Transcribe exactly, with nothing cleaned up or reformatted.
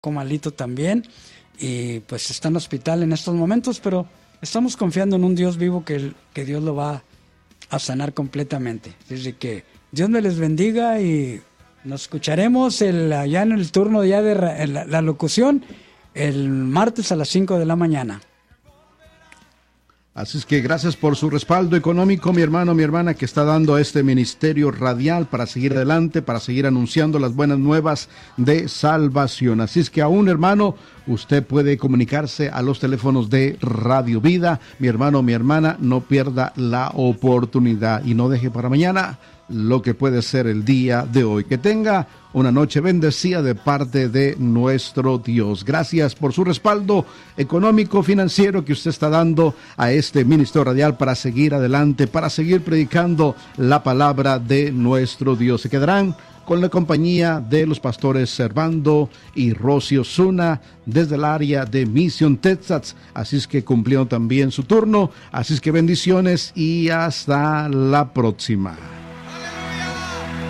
poco malito también, y pues está en hospital en estos momentos, pero estamos confiando en un Dios vivo que, que Dios lo va a sanar completamente. Así que Dios me les bendiga y nos escucharemos el, allá en el turno ya de ra- la, la locución el martes a las cinco de la mañana. Así es que gracias por su respaldo económico, mi hermano, mi hermana, que está dando a este ministerio radial para seguir adelante, para seguir anunciando las buenas nuevas de salvación. Así es que aún, hermano, usted puede comunicarse a los teléfonos de Radio Vida. Mi hermano, mi hermana, no pierda la oportunidad y no deje para mañana lo que puede ser el día de hoy. Que tenga una noche bendecida de parte de nuestro Dios. Gracias por su respaldo económico, financiero que usted está dando a este ministerio radial para seguir adelante, para seguir predicando la palabra de nuestro Dios. Se quedarán con la compañía de los pastores Servando y Rocío Zuna desde el área de Mission, Texas. Así es que cumplieron también su turno. Así es que bendiciones y hasta la próxima.